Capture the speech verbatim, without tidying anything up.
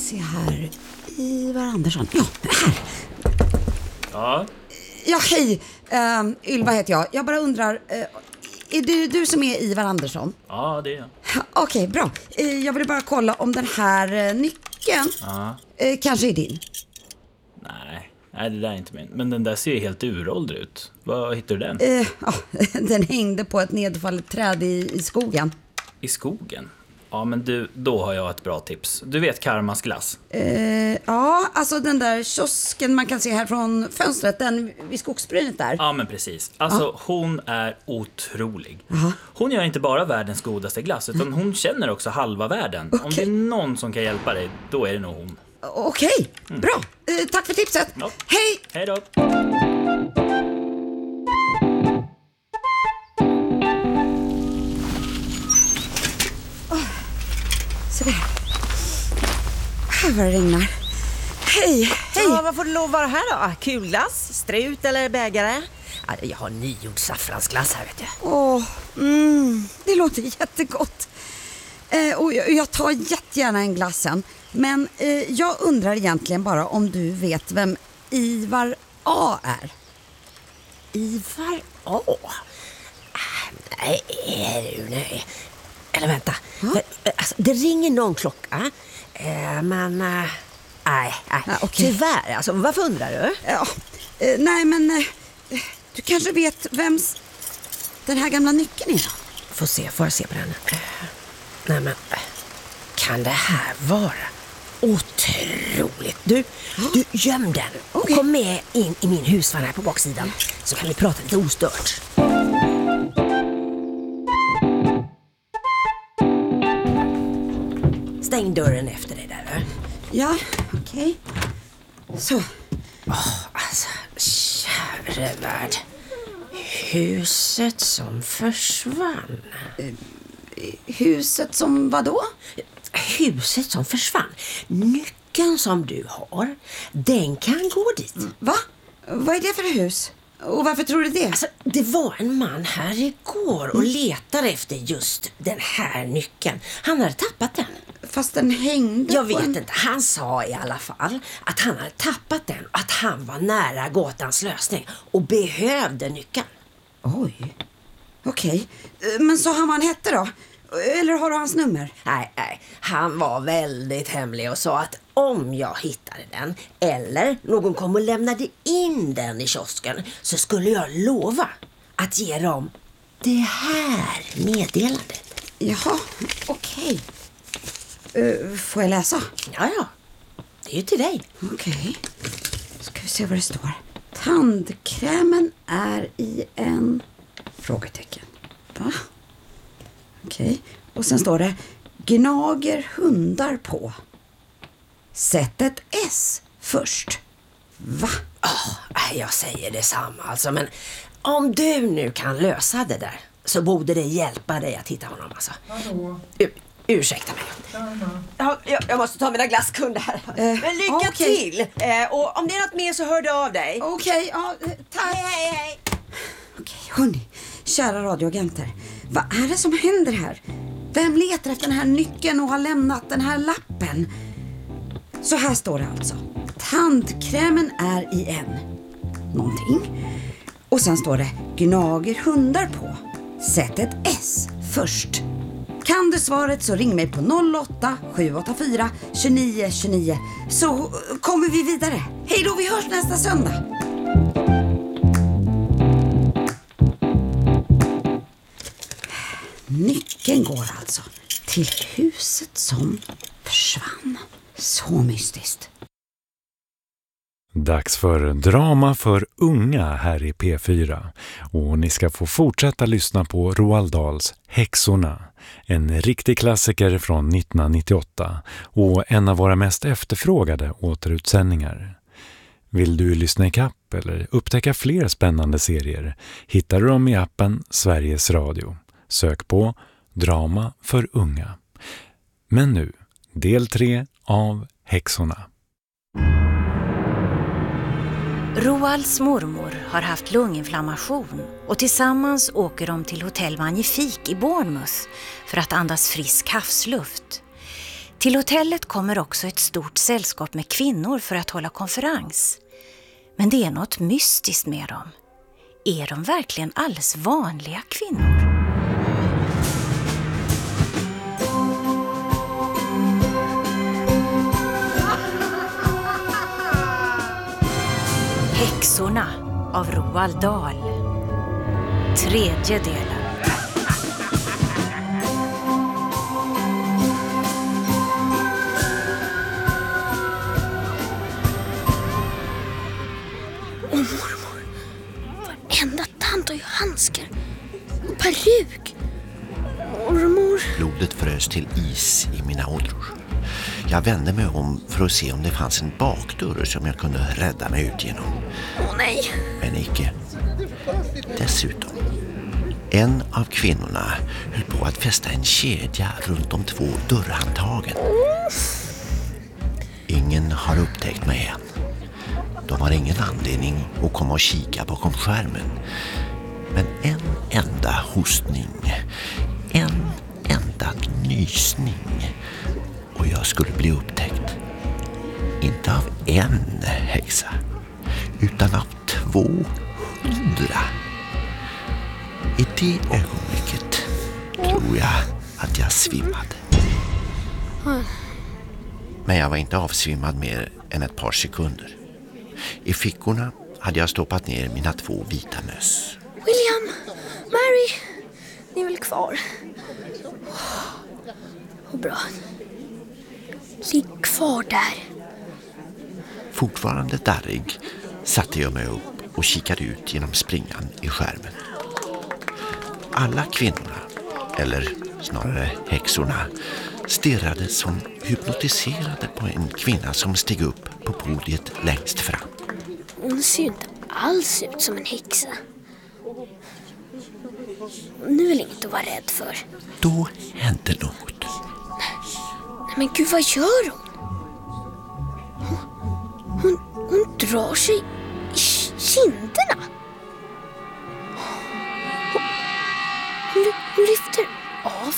se här. Ivar Andersson. Ja, här. Ja. Ja, hej. Uh, Ylva heter jag. Jag bara undrar, uh, är det du som är Ivar Andersson? Ja, det är jag. Okej, okay, bra. Uh, jag ville bara kolla om den här uh, nyckeln Ja. uh, kanske är din. Nej, nej, det där är inte min. Men den där ser ju helt uråldrig ut. Vad hittar du den? Uh, uh, den hängde på ett nedfallet träd i, i skogen. I skogen? Ja, men du, då har jag ett bra tips. Du vet Karmas glass? Uh, ja, alltså den där kiosken man kan se här från fönstret, den vid skogsbrynet där. Ja, men precis. Alltså, ja. hon är otrolig. Aha. Hon gör inte bara världens godaste glass, utan hon känner också halva världen. Okay. Om det är någon som kan hjälpa dig, då är det nog hon. Okej, okay. mm. bra. Uh, tack för tipset. Ja. Hej! Hej då! Så där. Här var det regnar. Hej, hej. Ja, vad får det lov vara här då? Kulglass, strut eller bägare? Ja, jag har nygjord saffransglass här, vet jag. Åh, mm, det låter jättegott. Eh, och jag, jag tar jättegärna en glassen. Men eh, jag undrar egentligen bara om du vet vem Ivar A är. Ivar A? Ah, nej, nej. Eller vänta. För, alltså, det ringer någon klocka. Eh, men... Eh, nej, nej. Ja, okay. Tyvärr. Alltså, varför undrar du? Ja, eh, nej, men... Eh, du kanske vet vems den här gamla nyckeln är då? Får se, får jag se på den. Eh, nej, men... Kan det här vara otroligt? Du, ja. du göm den. Okay. Och kom med in i min husvagn här på baksidan. Så kan vi prata lite ostört. Stäng dörren efter dig där. Ja, okej. Okay. Så. Åh, alltså, käre värld. Huset som försvann. Uh, huset som vad då? Huset som försvann. Nyckeln som du har, den kan gå dit. Va? Vad är det för hus? Och varför tror du det? Alltså, det var en man här igår och mm. letade efter just den här nyckeln. Han hade tappat den. Fast den hängde Jag vet en... inte. Han sa i alla fall att han hade tappat den. Att han var nära gåtans lösning och behövde nyckeln. Oj. Okej. Okay. Men så han vad han hette då? Eller har du hans nummer? Nej, nej. Han var väldigt hemlig och sa att om jag hittade den eller någon kom och lämnade in den i kiosken så skulle jag lova att ge dem det här meddelandet. Jaha, okej. Okay. Uh, får jag läsa? Ja, ja. Det är ju till dig. Okej. Okay. Ska vi se vad det står. Tandkrämen är i en... Frågetecken. Va? Okej. Okay. Och sen står det gnager hundar på. Sätt ett S först. Va? Oh, jag säger detsamma alltså. Men om du nu kan lösa det där så borde det hjälpa dig att hitta honom alltså. Hallå. U- ursäkta mig. Ja, jag, jag måste ta mina glasskunder här. Eh, men lycka okay. till. Eh, och om det är något mer så hör du av dig. Okej, okay, ja, tack. Hej, hej, hej. Okej, hörni. Kära radioagenter. Vad är det som händer här? Vem letar efter den här nyckeln och har lämnat den här lappen? Så här står det alltså. Tandkrämen är i en. Någonting. Och sen står det gnager hundar på. Sätt ett S först. Kan du svaret så ring mig på noll åtta sju åtta fyra tjugonio tjugonio så kommer vi vidare. Hej då, vi hörs nästa söndag. Nyckeln går alltså till huset som försvann. Så mystiskt. Dags för drama för unga här i P fyra. Och ni ska få fortsätta lyssna på Roald Dahls Häxorna. En riktig klassiker från nittonhundranittioåtta och en av våra mest efterfrågade återutsändningar. Vill du lyssna i kapp eller upptäcka fler spännande serier hittar du dem i appen Sveriges Radio. Sök på Drama för unga. Men nu, del tre av Häxorna. Roalds mormor har haft lunginflammation och tillsammans åker de till hotell Magnifik i Bournemouth för att andas frisk havsluft. Till hotellet kommer också ett stort sällskap med kvinnor för att hålla konferens. Men det är något mystiskt med dem. Är de verkligen alldeles vanliga kvinnor? Häxorna av Roald Dahl. Tredje delen. Och mormor, varenda tant har ju handskar och peruk. Mormor. Blodet frös till is i mina ådror. Jag vände mig om för att se om det fanns en bakdörr som jag kunde rädda mig ut genom. Åh nej. Men icke. Dessutom, en av kvinnorna höll på att fästa en kedja runt de två dörrhandtagen. Ingen har upptäckt mig än. De har ingen anledning att komma och kika bakom skärmen. Men en enda hostning, en enda nysning och jag skulle bli upptäckt. Inte av en häxa, utan av tvåhundra. I det ögonblicket tror jag att jag svimmade. Men jag var inte avsvimmad mer än ett par sekunder. I fickorna hade jag stoppat ner mina två vita möss. William, Mary, ni är väl kvar? Vad bra. Ligg kvar där. Fortfarande darrig satte jag mig upp och kikade ut genom springan i skärmen. Alla kvinnorna, eller snarare häxorna, stirrade som hypnotiserade på en kvinna som steg upp på podiet längst fram. Hon ser ju inte alls ut som en häxa. Nu är väl inget att vara rädd för. Då hände något. Nej men gud, vad gör hon? Hon, hon, hon drar sig i kinderna. Hon, hon, hon lyfter